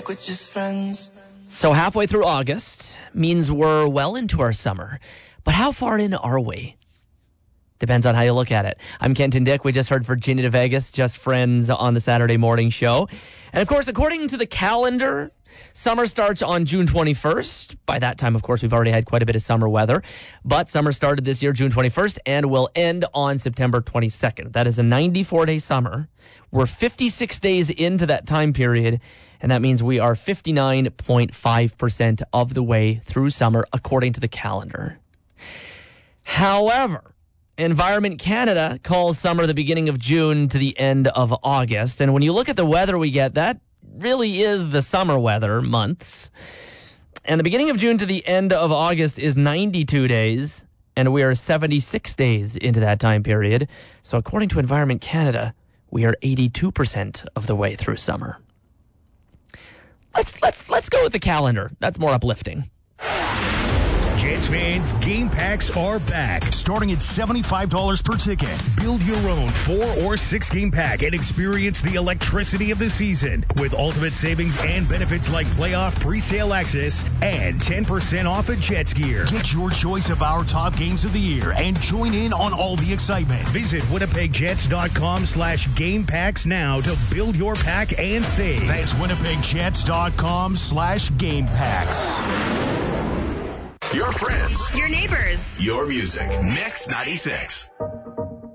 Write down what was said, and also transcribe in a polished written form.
like we're just friends. So halfway through August means we're well into our summer. But how far in are we? Depends on how you look at it. I'm Kenton Dick. We just heard Virginia to Vegas, Just Friends on the Saturday morning show. And of course, according to the calendar, summer starts on June 21st. By that time, of course, we've already had quite a bit of summer weather. But summer started this year, June 21st, and will end on September 22nd. That is a 94-day summer. We're 56 days into that time period, and that means we are 59.5% of the way through summer, according to the calendar. However, Environment Canada calls summer the beginning of June to the end of August. And when you look at the weather we get, that really is the summer weather months. And the beginning of June to the end of August is 92 days, and we are 76 days into that time period. So according to Environment Canada, we are 82% of the way through summer. Let's go with the calendar. That's more uplifting. Jets fans, game packs are back. Starting at $75 per ticket. Build your own 4 or 6 game pack and experience the electricity of the season with ultimate savings and benefits like playoff pre-sale access and 10% off of Jets gear. Get your choice of our top games of the year and join in on all the excitement. Visit winnipegjets.com/game packs now to build your pack and save. That's winnipegjets.com/game packs. Your friends. Your neighbors. Your music. Mix 96.